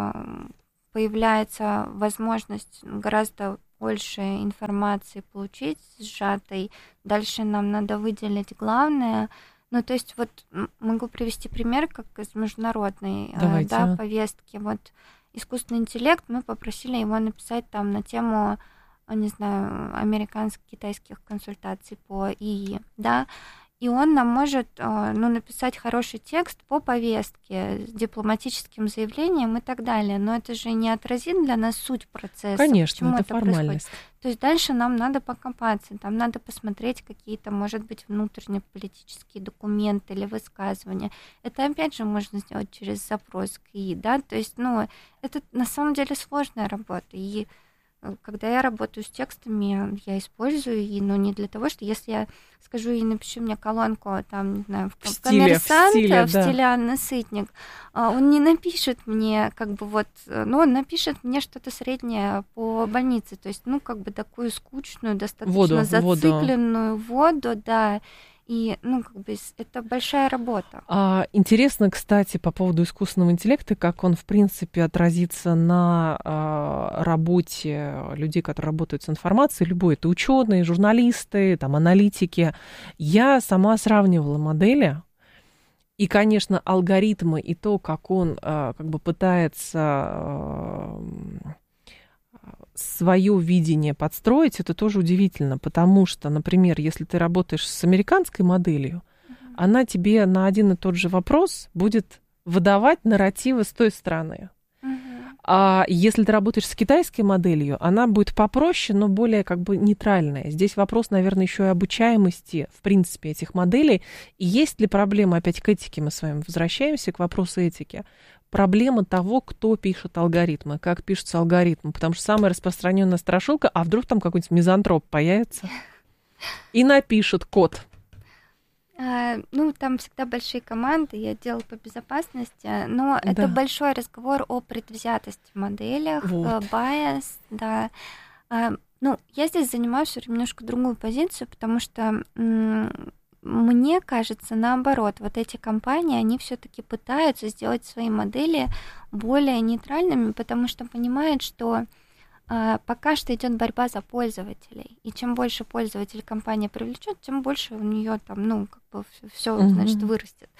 появляется возможность гораздо больше информации получить сжатой. Дальше нам надо выделить главное. Ну, то есть вот могу привести пример, как из международной повестки. Вот искусственный интеллект, мы попросили его написать там на тему, не знаю, американско-китайских консультаций по ИИ, да, и он нам может написать хороший текст по повестке с дипломатическим заявлением и так далее. Но это же не отразит для нас суть процесса. Конечно, это формальность. Происходит. То есть дальше нам надо покопаться, там надо посмотреть какие-то, может быть, внутренние политические документы или высказывания. Это, опять же, можно сделать через запрос к ИИ, да, то есть, это на самом деле сложная работа. И когда я работаю с текстами, я использую ИИ, но не для того, что если я скажу ей, напиши мне колонку, там, не знаю, в «Коммерсанта», в стиле Анны Сытник, он не напишет мне, он напишет мне что-то среднее по больнице, то есть, такую скучную, достаточно зацикленную воду, да, и, это большая работа. Интересно, кстати, по поводу искусственного интеллекта, как он, в принципе, отразится на работе людей, которые работают с информацией, любой, это ученые, журналисты, там, аналитики. Я сама сравнивала модели, и, конечно, алгоритмы и то, как он пытается свое видение подстроить, это тоже удивительно, потому что, например, если ты работаешь с американской моделью, она тебе на один и тот же вопрос будет выдавать нарративы с той стороны. А если ты работаешь с китайской моделью, она будет попроще, но более нейтральная. Здесь вопрос, наверное, еще и обучаемости, в принципе, этих моделей. И есть ли проблема, опять к этике мы с вами возвращаемся, к вопросу этики, проблема того, кто пишет алгоритмы, как пишутся алгоритмы, потому что самая распространенная страшилка, а вдруг там какой-нибудь мизантроп появится и напишет код. Там всегда большие команды и отдел по безопасности, но это большой разговор о предвзятости в моделях, bias, да. Я здесь занимаю все немножко другую позицию, потому что мне кажется, наоборот, вот эти компании, они все-таки пытаются сделать свои модели более нейтральными, потому что понимают, что пока что идет борьба за пользователей. И чем больше пользователей компания привлечет, тем больше у нее там, все, значит, вырастет.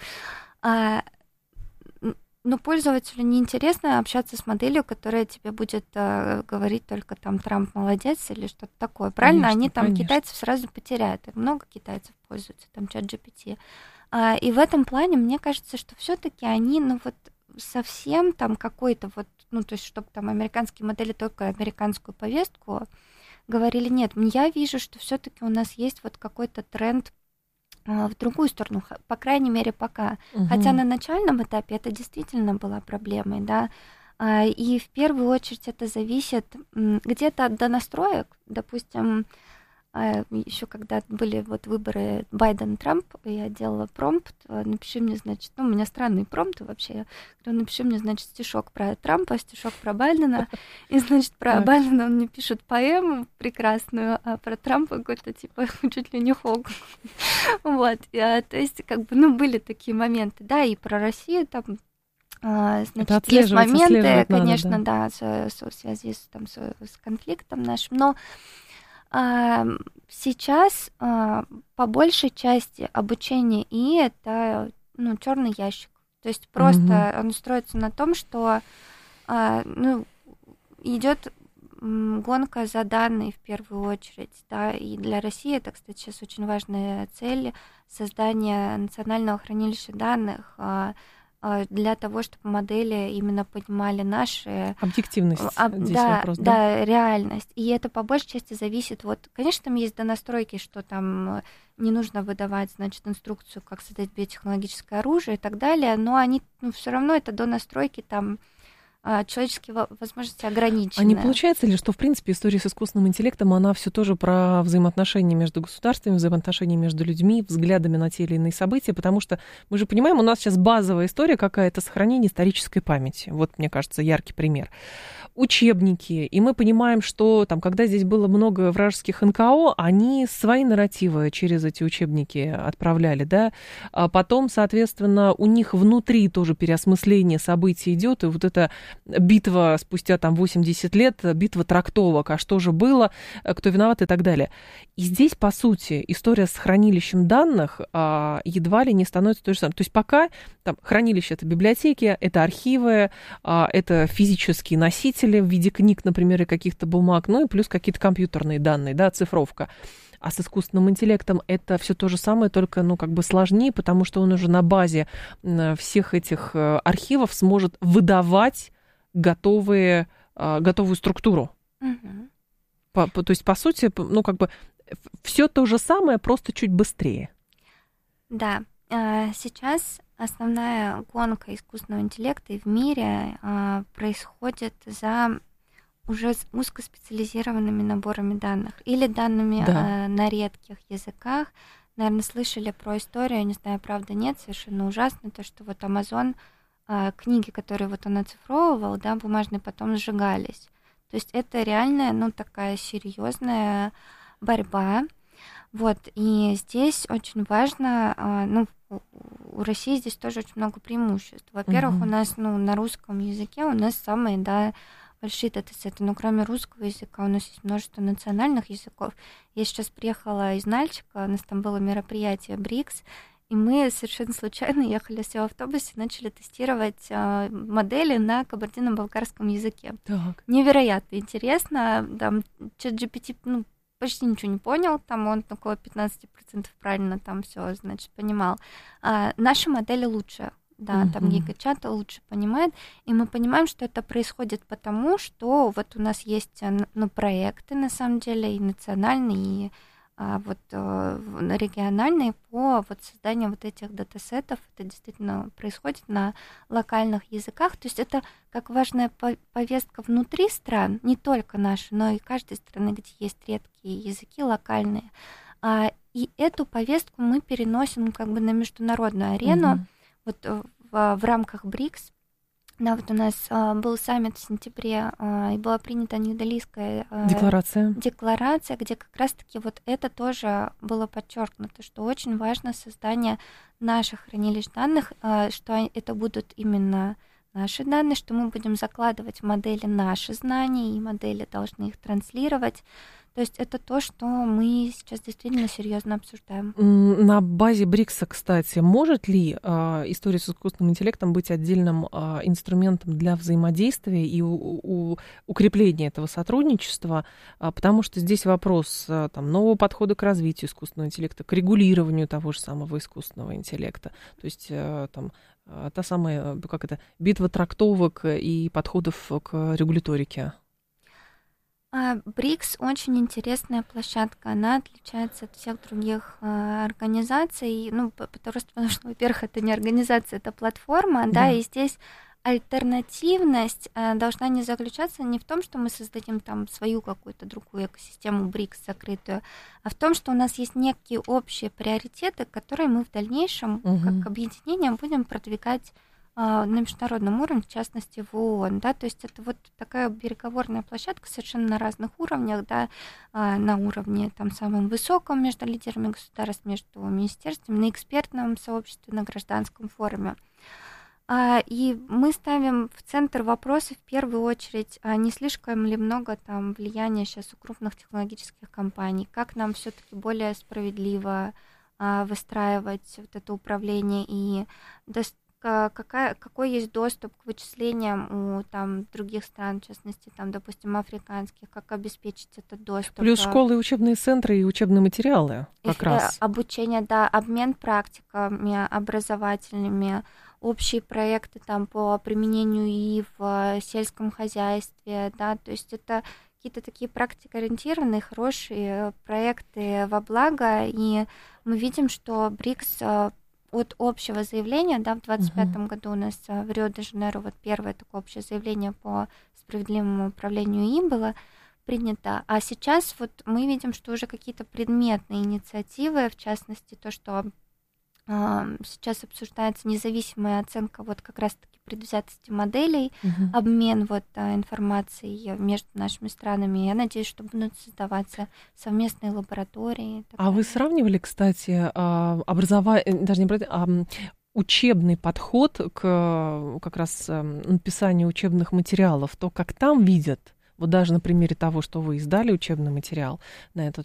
Но пользователю неинтересно общаться с моделью, которая тебе будет говорить только там Трамп молодец или что-то такое. Правильно? Конечно, они там китайцев сразу потеряют. И много китайцев пользуются там ChatGPT. И в этом плане мне кажется, что все-таки они, совсем там какой-то то есть, чтобы там американские модели только американскую повестку говорили, нет, я вижу, что все-таки у нас есть какой-то тренд в другую сторону, по крайней мере, пока. Хотя на начальном этапе это действительно была проблемой, да, и в первую очередь это зависит где-то от донастроек, допустим, еще когда были выборы Байден-Трамп, я делала промпт, напиши мне, значит, у меня странные промпты вообще, я говорю, напиши мне, значит, стишок про Трампа, стишок про Байдена, и, значит, про Байдена он мне пишет поэму прекрасную, а про Трампа какой-то, чуть ли не Хог. То есть, были такие моменты, да, и про Россию там, значит, есть моменты, конечно, надо, да, в связи с конфликтом нашим, но сейчас по большей части обучение ИИ это черный ящик. То есть просто он строится на том, что идет гонка за данные в первую очередь, да, и для России это, кстати, сейчас очень важная цель создания национального хранилища данных для того, чтобы модели именно понимали наши... Объективность здесь вопрос, да? Да, реальность. И это по большей части зависит, конечно, там есть донастройки, что там не нужно выдавать, значит, инструкцию, как создать биотехнологическое оружие и так далее, но они, все равно это донастройки там человеческие возможности ограничены. А не получается ли, что, в принципе, история с искусственным интеллектом, она все тоже про взаимоотношения между государствами, взаимоотношения между людьми, взглядами на те или иные события, потому что мы же понимаем, у нас сейчас базовая история какая-то сохранение исторической памяти. Вот, мне кажется, яркий пример. Учебники, и мы понимаем, что там, когда здесь было много вражеских НКО, они свои нарративы через эти учебники отправляли, да, а потом, соответственно, у них внутри тоже переосмысление событий идет, и вот эта битва спустя там 80 лет, битва трактовок, а что же было, кто виноват и так далее. И здесь, по сути, история с хранилищем данных едва ли не становится той же самой. То есть пока там хранилище — это библиотеки, это архивы, это физические носители в виде книг, например, и каких-то бумаг, ну и плюс какие-то компьютерные данные, да, цифровка. А с искусственным интеллектом это все то же самое, только, сложнее, потому что он уже на базе всех этих архивов сможет выдавать готовую структуру. То есть, по сути, все то же самое, просто чуть быстрее. Да. Сейчас основная гонка искусственного интеллекта и в мире происходит за уже с узкоспециализированными наборами данных или данными на редких языках. Наверное, слышали про историю, не знаю, правда, нет, совершенно ужасно, то, что Amazon, книги, которые он оцифровывал, да, бумажные, потом сжигались. То есть это реальная, такая серьезная борьба. И здесь очень важно, у России здесь тоже очень много преимуществ. Во-первых, у нас, на русском языке у нас самые, большие датасеты, но кроме русского языка у нас есть множество национальных языков. Я сейчас приехала из Нальчика, у нас там было мероприятие БРИКС, и мы совершенно случайно ехали все в автобусе, начали тестировать модели на кабардино-балкарском языке. Так. Невероятно интересно. Там ChatGPT, почти ничего не понял, там он около 15% правильно там все, значит, понимал. Наши модели лучше. Да, там гигачат лучше понимает, и мы понимаем, что это происходит потому, что у нас есть проекты, на самом деле, и национальные, и региональные по созданию этих датасетов. Это действительно происходит на локальных языках, то есть это как важная повестка внутри стран, не только наши, но и каждой страны, где есть редкие языки локальные. И эту повестку мы переносим на международную арену. В рамках БРИКС, у нас был саммит в сентябре, и была принята Нью-Делийская декларация, где как раз-таки это тоже было подчеркнуто, что очень важно создание наших хранилищ данных, что это будут именно наши данные, что мы будем закладывать в модели наши знания, и модели должны их транслировать. То есть это то, что мы сейчас действительно серьезно обсуждаем. На базе БРИКСа, кстати, может ли история с искусственным интеллектом быть отдельным инструментом для взаимодействия и укрепления этого сотрудничества? Потому что здесь вопрос нового подхода к развитию искусственного интеллекта, к регулированию того же самого искусственного интеллекта. То есть та самая, битва трактовок и подходов к регуляторике. БРИКС очень интересная площадка, она отличается от всех других организаций, потому что, во-первых, это не организация, это платформа, да, и здесь альтернативность должна не заключаться не в том, что мы создадим там свою какую-то другую экосистему БРИКС закрытую, а в том, что у нас есть некие общие приоритеты, которые мы в дальнейшем, как объединение, будем продвигать на международном уровне, в частности в ООН, да, то есть это такая переговорная площадка совершенно на разных уровнях, да, на уровне там самом высоком между лидерами государств, между министерствами, на экспертном сообществе, на гражданском форуме. И мы ставим в центр вопроса в первую очередь, не слишком ли много там влияния сейчас у крупных технологических компаний, как нам все-таки более справедливо выстраивать это управление и какой есть доступ к вычислениям у там других стран, в частности, там, допустим, африканских, как обеспечить этот доступ. Плюс школы, учебные центры и учебные материалы как раз. Обучение, да, обмен практиками образовательными, общие проекты там по применению ИИ в сельском хозяйстве, да, то есть это какие-то такие практикоориентированные, хорошие проекты во благо, и мы видим, что БРИКС от общего заявления, да, в 2025 году у нас в Рио-де-Жанейро вот первое такое общее заявление по справедливому управлению ИИ было принято, а сейчас вот мы видим, что уже какие-то предметные инициативы, в частности, то, что сейчас обсуждается независимая оценка вот как раз-таки предвзятости моделей, обмен вот информацией между нашими странами. Я надеюсь, что будут создаваться совместные лаборатории. А вы сравнивали, кстати, учебный подход к как раз написанию учебных материалов, то, как там видят, вот даже на примере того, что вы издали учебный материал на эту